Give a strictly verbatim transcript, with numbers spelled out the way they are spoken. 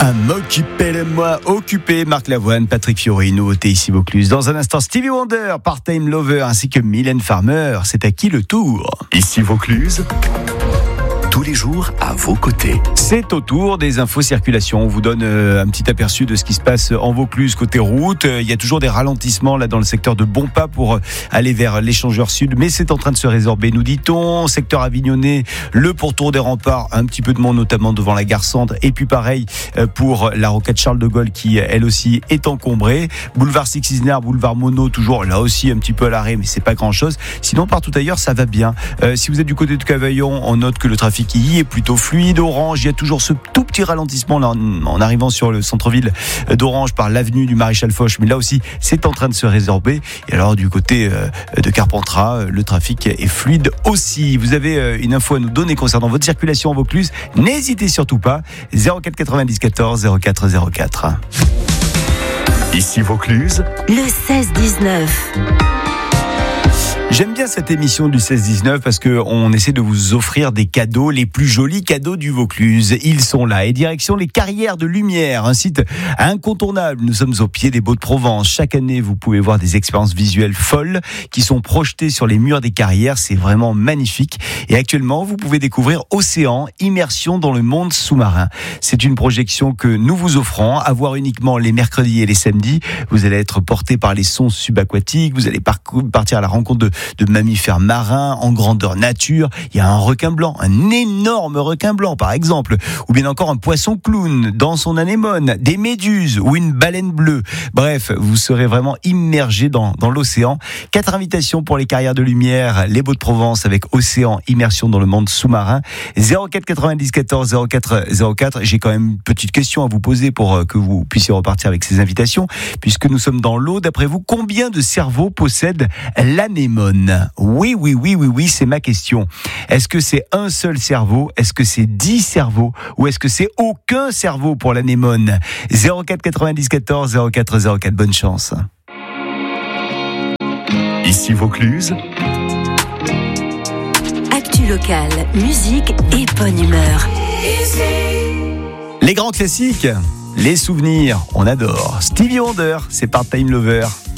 Un m'occuper de moi, occupé, Marc Lavoine, Patrick Fiorino, t'es ici Vaucluse. Dans un instant, Stevie Wonder, Part-Time Lover, ainsi que Mylène Farmer. C'est à qui le tour ? Ici Vaucluse, tous les jours à vos côtés. C'est au tour des infos circulation. On vous donne euh, un petit aperçu de ce qui se passe en Vaucluse côté route. Euh, il y a toujours des ralentissements là dans le secteur de Bonpas pour euh, aller vers l'échangeur sud, mais c'est en train de se résorber, nous dit-on. Secteur avignonnais, le pourtour des remparts, un petit peu de monde notamment devant la gare centre, et puis pareil euh, pour la rocade Charles de Gaulle qui elle aussi est encombrée. Boulevard Six-Isner, boulevard Monod, toujours là aussi un petit peu à l'arrêt, mais c'est pas grand-chose. Sinon partout ailleurs ça va bien. Euh, si vous êtes du côté de Cavaillon, on note que le trafic qui y est plutôt fluide. Orange, il y a toujours ce tout petit ralentissement là, en, en arrivant sur le centre-ville d'Orange par l'avenue du Maréchal Foch, mais là aussi c'est en train de se résorber. Et alors du côté euh, de Carpentras, le trafic est fluide aussi. Vous avez euh, une info à nous donner concernant votre circulation en Vaucluse, n'hésitez surtout pas. zéro quatre quatre-vingt-dix quatorze zéro quatre zéro quatre. Ici Vaucluse, le seize dix-neuf. J'aime bien cette émission du seize dix-neuf parce qu'on essaie de vous offrir des cadeaux, les plus jolis cadeaux du Vaucluse. Ils sont là. Et direction les Carrières de Lumière, un site incontournable. Nous sommes au pied des Baux-de-Provence. Chaque année, vous pouvez voir des expériences visuelles folles qui sont projetées sur les murs des carrières. C'est vraiment magnifique. Et actuellement, vous pouvez découvrir Océan, immersion dans le monde sous-marin. C'est une projection que nous vous offrons à voir uniquement les mercredis et les samedis. Vous allez être porté par les sons subaquatiques. Vous allez partir à la rencontre de de mammifères marins en grandeur nature. Il y a un requin blanc, un énorme requin blanc par exemple, ou bien encore un poisson clown dans son anémone, des méduses ou une baleine bleue. Bref, vous serez vraiment immergé dans, dans l'océan. Quatre invitations pour les Carrières de Lumière, les Baux-de-Provence avec Océan, immersion dans le monde sous-marin. zéro quatre quatre-vingt-dix quatorze zéro quatre zéro quatre. J'ai quand même une petite question à vous poser pour que vous puissiez repartir avec ces invitations, puisque nous sommes dans l'eau. D'après vous, combien de cerveaux possède l'anémone ? Oui, oui, oui, oui, oui, c'est ma question. Est-ce que c'est un seul cerveau ? Est-ce que c'est dix cerveaux ? Ou est-ce que c'est aucun cerveau pour l'anémone ? zéro quatre quatre-vingt-dix quatorze zéro quatre zéro quatre, bonne chance. Ici Vaucluse, actu local, musique et bonne humeur. Les grands classiques, les souvenirs, on adore. Stevie Wonder, c'est Part-Time Lover.